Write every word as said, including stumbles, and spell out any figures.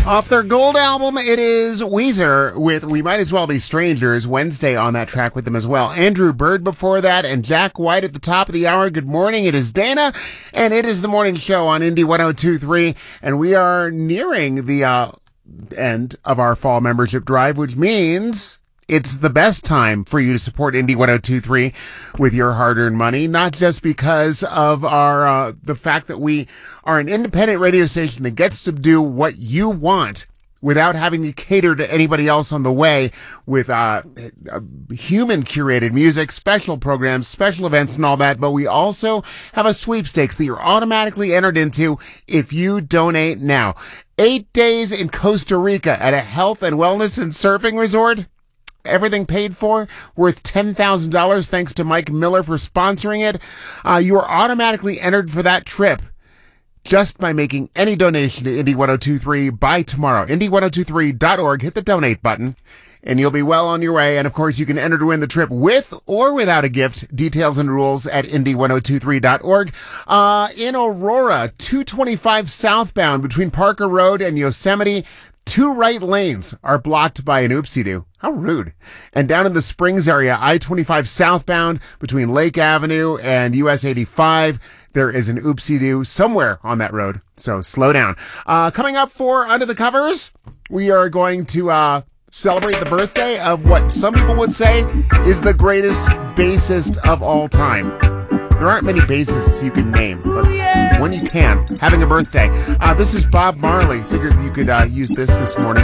Off their gold album, it is Weezer with We Might As Well Be Strangers. Wednesday on that track with them as well. Andrew Bird before that and Jack White at the top of the hour. Good morning. It is Dana, and it is the morning show on Indie one oh two point three, and we are nearing the uh, end of our fall membership drive, which means it's the best time for you to support Indie one oh two point three with your hard-earned money, not just because of our uh, the fact that we are an independent radio station that gets to do what you want without having to cater to anybody else on the way with uh, human-curated music, special programs, special events, and all that, but we also have a sweepstakes that you're automatically entered into if you donate now. Eight days in Costa Rica at a health and wellness and surfing resort. Everything paid for, worth ten thousand dollars, thanks to Mike Miller for sponsoring it. Uh, you are automatically entered for that trip just by making any donation to Indie one oh two point three by tomorrow. Indie ten twenty-three dot org, hit the donate button, and you'll be well on your way. And, of course, you can enter to win the trip with or without a gift. Details and rules at Indie ten twenty-three dot org. Uh, in Aurora, two twenty-five southbound between Parker Road and Yosemite, two right lanes are blocked by an oopsie-doo. How rude. And down in the Springs area, I twenty-five southbound between Lake Avenue and U S eighty-five, there is an oopsie-doo somewhere on that road. So slow down. Uh, coming up for Under the Covers, we are going to uh, celebrate the birthday of what some people would say is the greatest bassist of all time. There aren't many bassists you can name, but when you can, having a birthday. Uh, this is Bob Marley. Figured you could uh, use this this morning.